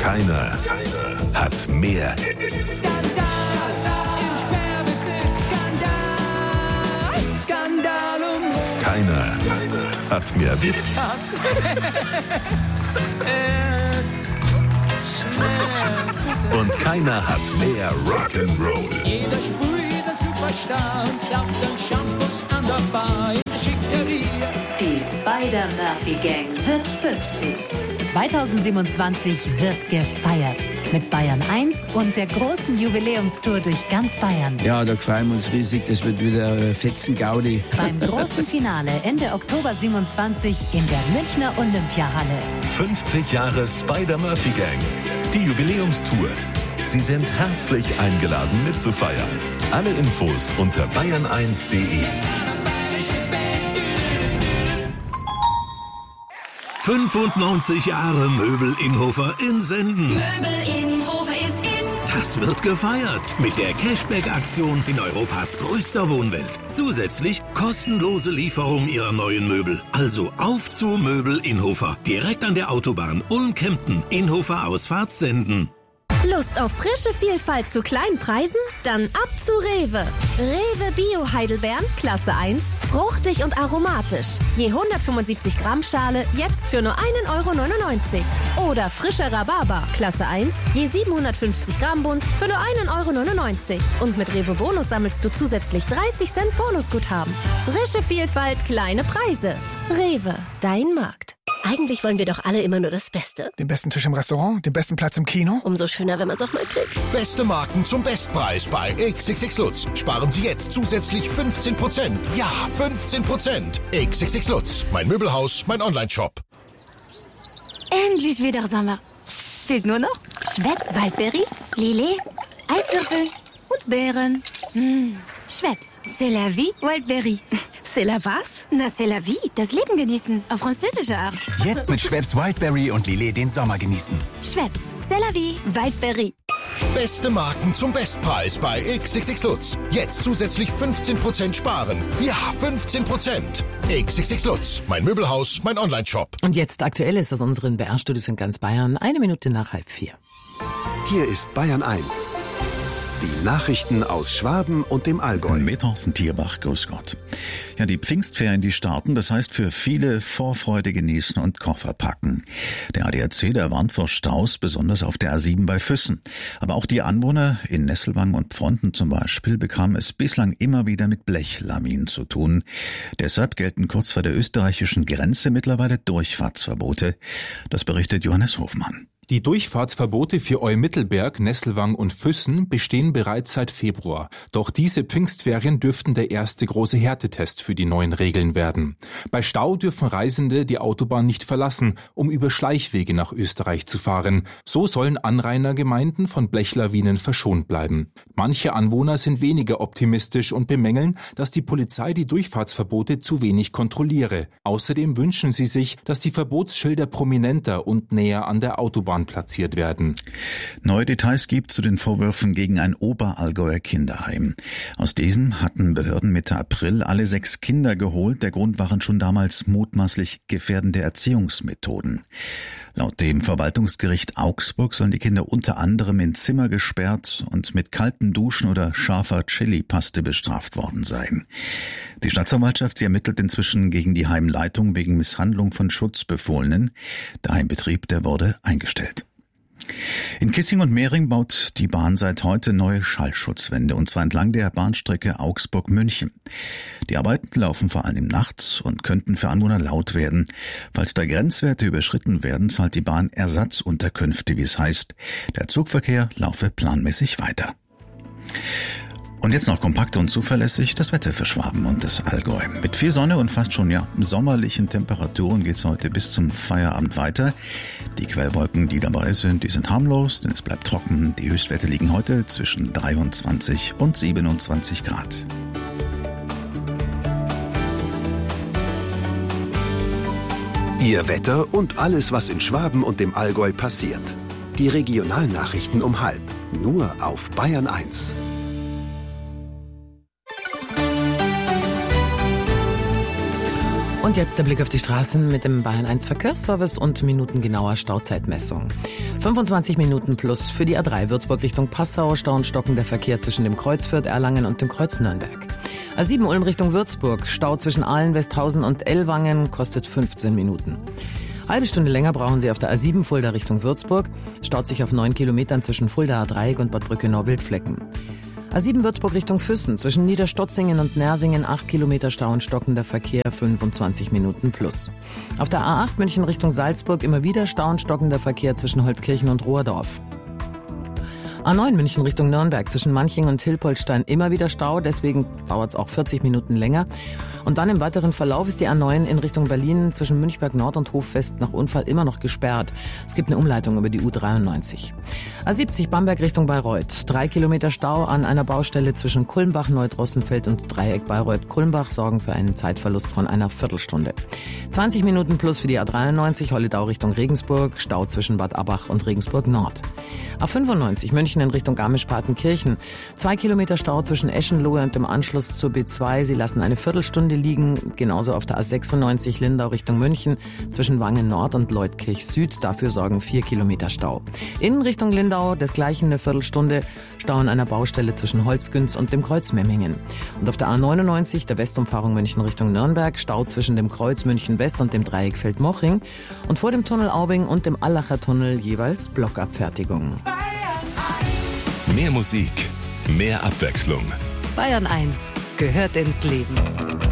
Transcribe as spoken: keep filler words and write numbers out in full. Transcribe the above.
Keiner, keiner hat mehr Hits. Keiner hat mehr Witz. Und keiner hat mehr Rock'n'Roll. Jeder sprüht einen Superstar und Saft und Shampoos an der Bar in der Schickeria. Die Spider-Murphy-Gang wird fünfzig. zweitausendsiebenundzwanzig wird gefeiert. Mit Bayern eins und der großen Jubiläumstour durch ganz Bayern. Ja, da freuen wir uns riesig. Das wird wieder äh, fetzen Gaudi. Beim großen Finale Ende Oktober siebenundzwanzig in der Münchner Olympiahalle. fünfzig Jahre Spider-Murphy-Gang. Die Jubiläumstour. Sie sind herzlich eingeladen mitzufeiern. Alle Infos unter bayern eins punkt de. fünfundneunzig Jahre Möbel Inhofer in Senden. Möbel Inhofer ist in. Das wird gefeiert mit der Cashback-Aktion in Europas größter Wohnwelt. Zusätzlich kostenlose Lieferung Ihrer neuen Möbel. Also auf zu Möbel Inhofer. Direkt an der Autobahn Ulm-Kempten. Inhofer Ausfahrt Senden. Lust auf frische Vielfalt zu kleinen Preisen? Dann ab zu Rewe. Rewe Bio Heidelbeeren, Klasse eins, fruchtig und aromatisch. Je hundertfünfundsiebzig Gramm Schale, jetzt für nur einen Euro neunundneunzig. Oder frischer Rhabarber, Klasse eins, je siebenhundertfünfzig Gramm Bund, für nur einen Euro neunundneunzig. Und mit Rewe Bonus sammelst du zusätzlich dreißig Cent Bonusguthaben. Frische Vielfalt, kleine Preise. Rewe, dein Markt. Eigentlich wollen wir doch alle immer nur das Beste. Den besten Tisch im Restaurant, den besten Platz im Kino. Umso schöner, wenn man es auch mal kriegt. Beste Marken zum Bestpreis bei X X X Lutz. Sparen Sie jetzt zusätzlich fünfzehn Prozent. Ja, fünfzehn Prozent. X X X Lutz. Mein Möbelhaus, mein Online-Shop. Endlich wieder Sommer. Fehlt nur noch Schweppes Waldbeere, Lillet, Eiswürfel und Beeren. Mmh. Schweppes, c'est la vie, Wildberry. C'est la was? Na, c'est la vie, das Leben genießen, auf französische Art. Jetzt mit Schweppes Wildberry und Lillet den Sommer genießen. Schweppes, c'est la vie, Wildberry. Beste Marken zum Bestpreis bei X X X Lutz. Jetzt zusätzlich fünfzehn Prozent sparen. Ja, fünfzehn Prozent. X X X Lutz. Mein Möbelhaus, mein Online-Shop. Und jetzt aktuell ist aus unseren B R-Studios in ganz Bayern. Eine Minute nach halb vier. Hier ist Bayern eins. Die Nachrichten aus Schwaben und dem Allgäu. Mit Thorsten Tierbach, grüß Gott. Ja, die Pfingstferien, die starten, das heißt für viele Vorfreude genießen und Koffer packen. Der A D A C, der warnt vor Staus, besonders auf der A sieben bei Füssen. Aber auch die Anwohner in Nesselwang und Pfronten zum Beispiel bekamen es bislang immer wieder mit Blechlawinen zu tun. Deshalb gelten kurz vor der österreichischen Grenze mittlerweile Durchfahrtsverbote. Das berichtet Johannes Hofmann. Die Durchfahrtsverbote für Eumittelberg, Nesselwang und Füssen bestehen bereits seit Februar. Doch diese Pfingstferien dürften der erste große Härtetest für die neuen Regeln werden. Bei Stau dürfen Reisende die Autobahn nicht verlassen, um über Schleichwege nach Österreich zu fahren. So sollen Anrainergemeinden von Blechlawinen verschont bleiben. Manche Anwohner sind weniger optimistisch und bemängeln, dass die Polizei die Durchfahrtsverbote zu wenig kontrolliere. Außerdem wünschen sie sich, dass die Verbotsschilder prominenter und näher an der Autobahn platziert werden. Neue Details gibt zu den Vorwürfen gegen ein Oberallgäuer Kinderheim. Aus diesen hatten Behörden Mitte April alle sechs Kinder geholt. Der Grund waren schon damals mutmaßlich gefährdende Erziehungsmethoden. Laut dem Verwaltungsgericht Augsburg sollen die Kinder unter anderem in Zimmer gesperrt und mit kalten Duschen oder scharfer Chili-Paste bestraft worden sein. Die Staatsanwaltschaft, sie ermittelt inzwischen gegen die Heimleitung wegen Misshandlung von Schutzbefohlenen. Der Heimbetrieb, der wurde eingestellt. In Kissing und Mehring baut die Bahn seit heute neue Schallschutzwände, und zwar entlang der Bahnstrecke Augsburg-München. Die Arbeiten laufen vor allem nachts und könnten für Anwohner laut werden. Falls da Grenzwerte überschritten werden, zahlt die Bahn Ersatzunterkünfte, wie es heißt. Der Zugverkehr laufe planmäßig weiter. Und jetzt noch kompakt und zuverlässig das Wetter für Schwaben und das Allgäu. Mit viel Sonne und fast schon ja sommerlichen Temperaturen geht's heute bis zum Feierabend weiter. Die Quellwolken, die dabei sind, die sind harmlos, denn es bleibt trocken. Die Höchstwerte liegen heute zwischen dreiundzwanzig und siebenundzwanzig Grad. Ihr Wetter und alles, was in Schwaben und dem Allgäu passiert. Die Regionalnachrichten um halb. Nur auf Bayern eins. Und jetzt der Blick auf die Straßen mit dem Bayern eins Verkehrsservice und minutengenauer Stauzeitmessung. fünfundzwanzig Minuten plus für die A drei Würzburg Richtung Passau, Stau und stockender Verkehr zwischen dem Kreuz Fürth Erlangen und dem Kreuz Nürnberg. A sieben Ulm Richtung Würzburg, Stau zwischen Aalen, Westhausen und Ellwangen, kostet fünfzehn Minuten. Halbe Stunde länger brauchen Sie auf der A sieben Fulda Richtung Würzburg, staut sich auf neun Kilometern zwischen Fuldaer Dreieck und Bad Brückenau-Wildflecken. A sieben Würzburg Richtung Füssen, zwischen Niederstotzingen und Nersingen acht Kilometer Stau und stockender Verkehr, fünfundzwanzig Minuten plus. Auf der A acht München Richtung Salzburg immer wieder Stau und stockender Verkehr zwischen Holzkirchen und Rohrdorf. A neun München Richtung Nürnberg, zwischen Manching und Hilpoltstein immer wieder Stau, deswegen dauert es auch vierzig Minuten länger. Und dann im weiteren Verlauf ist die A neun in Richtung Berlin zwischen Münchberg Nord und Hoffest nach Unfall immer noch gesperrt. Es gibt eine Umleitung über die U dreiundneunzig. A siebzig Bamberg Richtung Bayreuth, drei Kilometer Stau an einer Baustelle zwischen Kulmbach, Neudrossenfeld und Dreieck Bayreuth-Kulmbach sorgen für einen Zeitverlust von einer Viertelstunde. zwanzig Minuten plus für die A dreiundneunzig, Holledau Richtung Regensburg, Stau zwischen Bad Abbach und Regensburg Nord. A fünfundneunzig München in Richtung Garmisch-Partenkirchen, zwei Kilometer Stau zwischen Eschenlohe und dem Anschluss zur B zwei. Sie lassen eine Viertelstunde liegen, genauso auf der A sechsundneunzig Lindau Richtung München, zwischen Wangen Nord und Leutkirch Süd, dafür sorgen vier Kilometer Stau. In Richtung Lindau desgleichen eine Viertelstunde, Stau an einer Baustelle zwischen Holzgünz und dem Kreuz Memmingen. Und auf der A neunundneunzig, der Westumfahrung München Richtung Nürnberg, Stau zwischen dem Kreuz München West und dem Dreieck Feldmoching und vor dem Tunnel Aubing und dem Allacher Tunnel jeweils Blockabfertigung. Mehr Musik, mehr Abwechslung. Bayern eins gehört ins Leben.